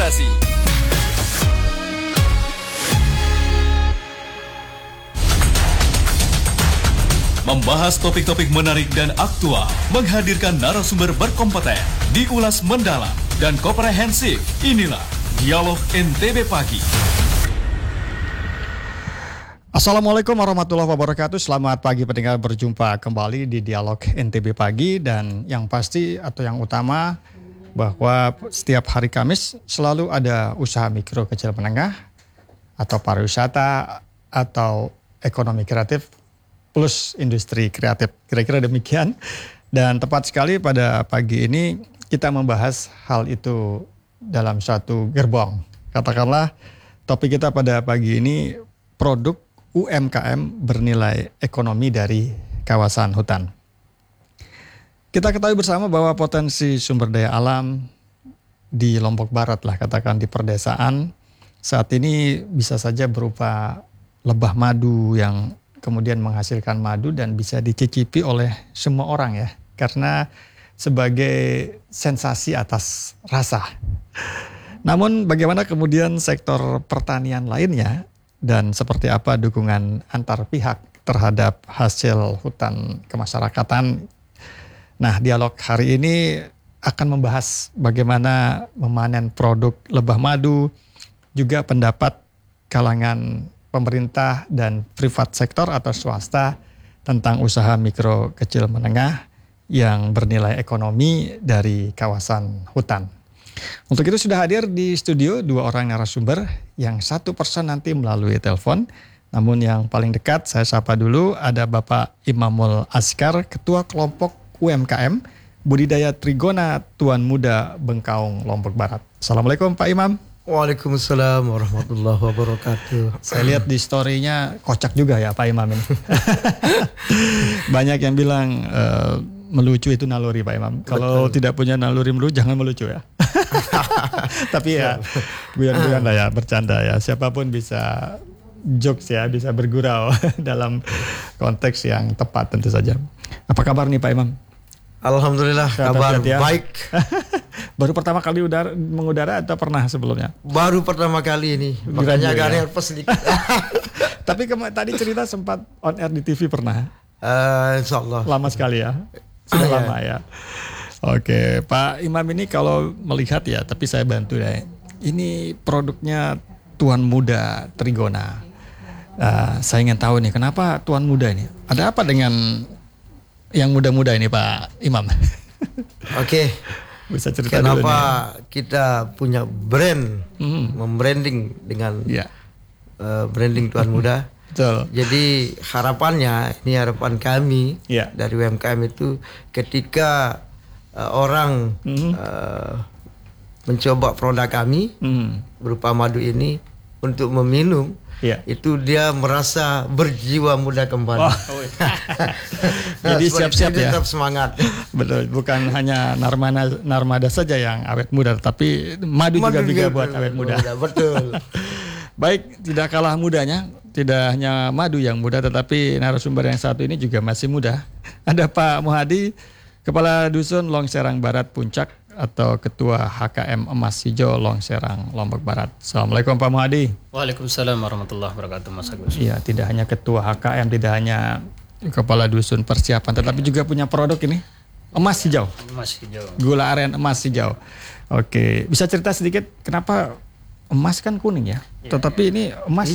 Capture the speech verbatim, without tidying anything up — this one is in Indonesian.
Inspirasi. Membahas topik-topik menarik dan aktual, menghadirkan narasumber berkompeten, diulas mendalam dan komprehensif. Inilah Dialog N T B Pagi. Assalamualaikum warahmatullahi wabarakatuh. Selamat pagi pendengar, berjumpa kembali di Dialog N T B Pagi. Dan yang pasti atau yang utama bahwa setiap hari Kamis selalu ada usaha mikro kecil menengah atau pariwisata atau ekonomi kreatif plus industri kreatif, kira-kira demikian. Dan tepat sekali pada pagi ini kita membahas hal itu dalam suatu gerbong. Katakanlah topik kita pada pagi ini produk U M K M bernilai ekonomi dari kawasan hutan. Kita ketahui bersama bahwa potensi sumber daya alam di Lombok Barat lah, katakan di perdesaan saat ini bisa saja berupa lebah madu yang kemudian menghasilkan madu dan bisa dicicipi oleh semua orang ya, karena sebagai sensasi atas rasa. Namun bagaimana kemudian sektor pertanian lainnya dan seperti apa dukungan antar pihak terhadap hasil hutan kemasyarakatan? Nah, dialog hari ini akan membahas bagaimana memanen produk lebah madu, juga pendapat kalangan pemerintah dan privat sektor atau swasta tentang usaha mikro kecil menengah yang bernilai ekonomi dari kawasan hutan. Untuk itu sudah hadir di studio dua orang narasumber, yang satu person nanti melalui telepon. Namun yang paling dekat saya sapa dulu, ada Bapak Imamul Askar, Ketua Kelompok U M K M Budidaya Trigona Tuan Muda Bengkaung, Lombok Barat. Assalamualaikum Pak Imam. Waalaikumsalam warahmatullahi wabarakatuh. Saya lihat di story-nya kocak juga ya Pak Imam ini. Banyak yang bilang uh, melucu itu naluri Pak Imam. Kalau tidak punya naluri melucu jangan melucu ya. Tapi ya guyon-guyon lah ya, bercanda ya. Siapapun bisa jokes ya, bisa bergurau dalam konteks yang tepat tentu saja. Apa kabar nih Pak Imam? Alhamdulillah kabar ya. Baik. Baru pertama kali udara, mengudara atau pernah sebelumnya? Baru pertama kali ini, makanya agak ya. nervous sedikit. Tapi kema- tadi cerita sempat on air di T V pernah? Uh, Insya Allah. Lama sekali ya? Sudah ah, lama ya. Oke, Pak Imam ini kalau melihat ya, tapi saya bantu deh. Ini produknya Tuan Muda Trigona. Uh, saya ingin tahu nih, kenapa Tuan Muda ini? Ada apa dengan yang muda-muda ini Pak Imam? Oke. Bisa cerita kenapa dulu nih. Kita punya brand, hmm. membranding dengan ya. uh, branding Tuan Muda. Betul. Jadi harapannya, ini harapan kami ya. dari U M K M itu ketika uh, orang hmm. uh, mencoba produk kami hmm. berupa madu ini untuk meminum, ya. Itu dia merasa berjiwa muda kembali. Oh. Jadi siap-siap ya. Tetap semangat. Betul, bukan hanya narmada, narmada saja yang awet muda, tapi madu, madu juga bisa buat awet muda. muda betul. Baik, tidak kalah mudanya, tidak hanya madu yang muda, tetapi narasumber yang satu ini juga masih muda. Ada Pak Muhadi, Kepala Dusun Longserang Barat Puncak atau Ketua H K M Emas Hijau Longserang Lombok Barat. Assalamualaikum Pak Muhadi. Waalaikumsalam warahmatullahi wabarakatuh Mas Agus. Iya, tidak hanya Ketua H K M, tidak hanya Kepala Dusun Persiapan, tetapi juga punya produk ini, emas hijau. Emas hijau. Gula aren emas hijau. Oke, bisa cerita sedikit kenapa emas kan kuning ya, ya tetapi ya. Ini emas